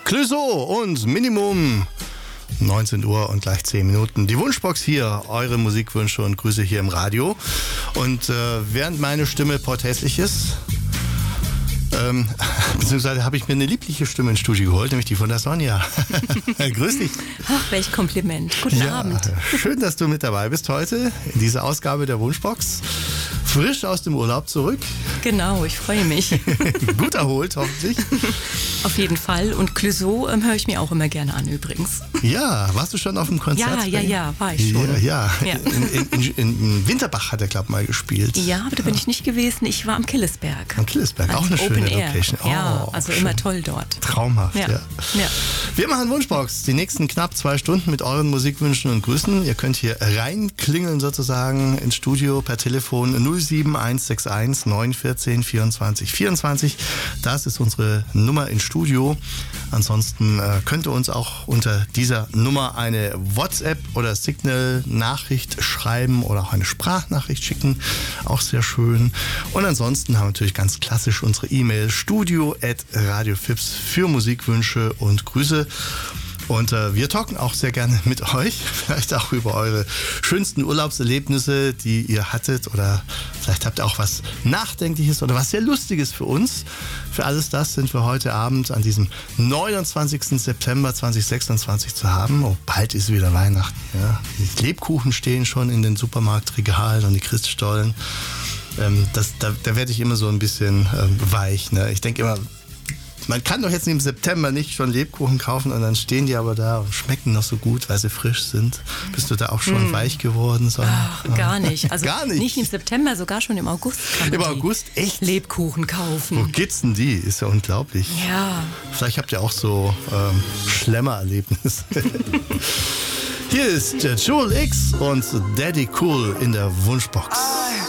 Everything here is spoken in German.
Clouseau und Minimum 19 Uhr und gleich 10 Minuten. Die Wunschbox hier, eure Musikwünsche und Grüße hier im Radio. Und während meine Stimme porthässlich ist, beziehungsweise habe ich mir eine liebliche Stimme ins Studio geholt, nämlich die von der Sonja. Grüß dich. Ach, welch Kompliment. Guten Abend. Schön, dass du mit dabei bist heute in dieser Ausgabe der Wunschbox. Frisch aus dem Urlaub zurück. Genau, ich freue mich. Gut erholt, hoffentlich. Auf jeden Fall. Und Clouseau höre ich mir auch immer gerne an übrigens. Ja, warst du schon auf dem Konzert? Ja, war ich schon. Ja. In Winterbach hat er, glaube ich, mal gespielt. Ja, aber da bin ich nicht gewesen. Ich war am Killesberg. Am Killesberg, auch eine schöne Location. Ja, also immer toll dort. Traumhaft, ja. Ja. Wir machen Wunschbox. Die nächsten knapp 2 Stunden mit euren Musikwünschen und Grüßen. Ihr könnt hier reinklingeln sozusagen ins Studio per Telefon 07161 914 24 24. Das ist unsere Nummer ins Studio. Ansonsten könnt ihr uns auch unter dieser Nummer eine WhatsApp oder Signal-Nachricht schreiben oder auch eine Sprachnachricht schicken. Auch sehr schön. Und ansonsten haben wir natürlich ganz klassisch unsere E-Mail studio@radiofips für Musikwünsche und Grüße. Und wir talken auch sehr gerne mit euch, vielleicht auch über eure schönsten Urlaubserlebnisse, die ihr hattet, oder vielleicht habt ihr auch was Nachdenkliches oder was sehr Lustiges für uns. Für alles das sind wir heute Abend an diesem 29. September 2026 zu haben. Oh, bald ist wieder Weihnachten. Ja. Die Lebkuchen stehen schon in den Supermarktregalen und die Christstollen. Da werde ich immer so ein bisschen weich. Ne? Ich denke immer, man kann doch jetzt im September nicht schon Lebkuchen kaufen und dann stehen die aber da und schmecken noch so gut, weil sie frisch sind. Bist du da auch schon weich geworden? Ach, gar nicht. Also gar nicht. Nicht im September, sogar schon im August kann man August echt Lebkuchen kaufen. Wo geht's denn die? Ist ja unglaublich. Ja. Vielleicht habt ihr auch so Schlemmererlebnisse. Hier ist Jewel X und Daddy Cool in der Wunschbox.